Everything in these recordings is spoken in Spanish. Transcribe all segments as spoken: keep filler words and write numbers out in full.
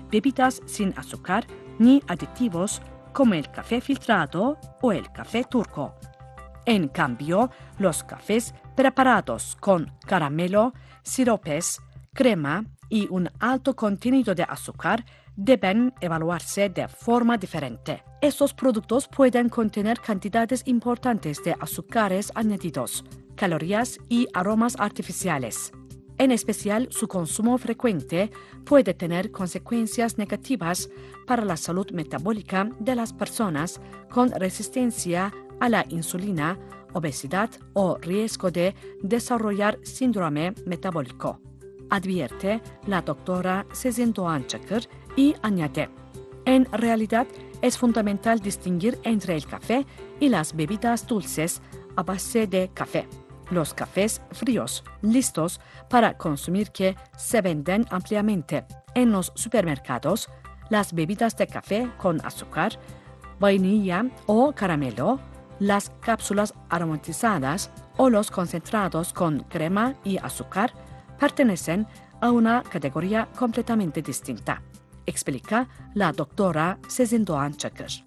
bebidas sin azúcar ni aditivos como el café filtrado o el café turco. En cambio, los cafés preparados con caramelo, siropes, crema y un alto contenido de azúcar deben evaluarse de forma diferente. Estos productos pueden contener cantidades importantes de azúcares añadidos, calorías y aromas artificiales. En especial, su consumo frecuente puede tener consecuencias negativas para la salud metabólica de las personas con resistencia a la insulina, obesidad o riesgo de desarrollar síndrome metabólico, advierte la doctora Sezin Doğan Çakır y añade: en realidad es fundamental distinguir entre el café y las bebidas dulces a base de café. Los cafés fríos, listos para consumir que se venden ampliamente en los supermercados, las bebidas de café con azúcar, vainilla o caramelo, las cápsulas aromatizadas o los concentrados con crema y azúcar pertenecen a una categoría completamente distinta, explica la doctora Sezin Doğan Çakır.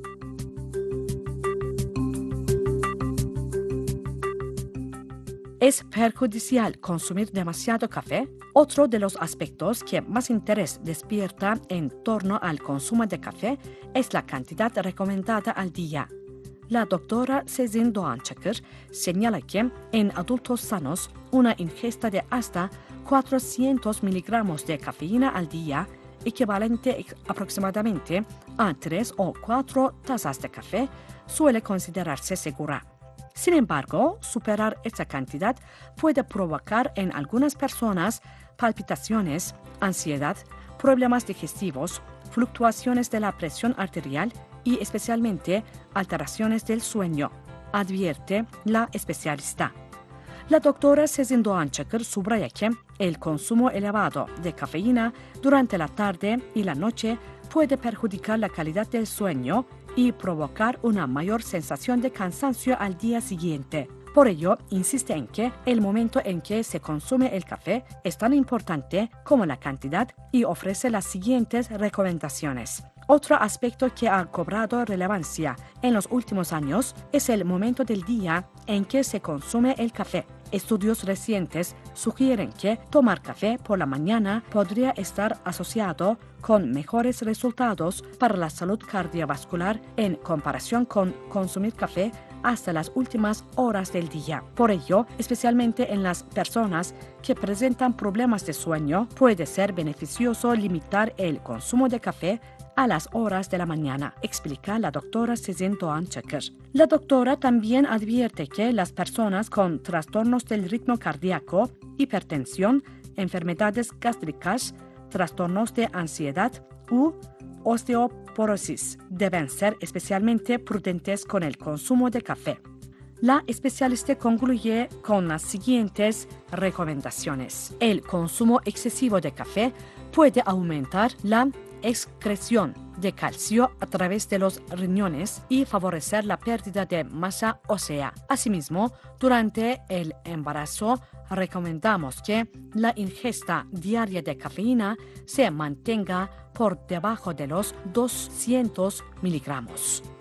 ¿Es perjudicial consumir demasiado café? Otro de los aspectos que más interés despierta en torno al consumo de café es la cantidad recomendada al día. La doctora Sezin Doğan Çakır señala que en adultos sanos una ingesta de hasta cuatrocientos miligramos de cafeína al día, equivalente aproximadamente a tres o cuatro tazas de café, suele considerarse segura. Sin embargo, superar esta cantidad puede provocar en algunas personas palpitaciones, ansiedad, problemas digestivos, fluctuaciones de la presión arterial y especialmente alteraciones del sueño, advierte la especialista. La doctora Sezin Doğan Çakır subraya que el consumo elevado de cafeína durante la tarde y la noche puede perjudicar la calidad del sueño y provocar una mayor sensación de cansancio al día siguiente. Por ello, insiste en que el momento en que se consume el café es tan importante como la cantidad y ofrece las siguientes recomendaciones. Otro aspecto que ha cobrado relevancia en los últimos años es el momento del día en que se consume el café. Estudios recientes sugieren que tomar café por la mañana podría estar asociado con mejores resultados para la salud cardiovascular en comparación con consumir café hasta las últimas horas del día. Por ello, especialmente en las personas que presentan problemas de sueño, puede ser beneficioso limitar el consumo de café a las horas de la mañana, explica la doctora Sezin Doğan Çakır. La doctora también advierte que las personas con trastornos del ritmo cardíaco, hipertensión, enfermedades gástricas, trastornos de ansiedad u osteoporosis deben ser especialmente prudentes con el consumo de café. La especialista concluye con las siguientes recomendaciones. El consumo excesivo de café puede aumentar la excreción de calcio a través de los riñones y favorecer la pérdida de masa ósea. Asimismo, durante el embarazo, recomendamos que la ingesta diaria de cafeína se mantenga por debajo de los doscientos miligramos.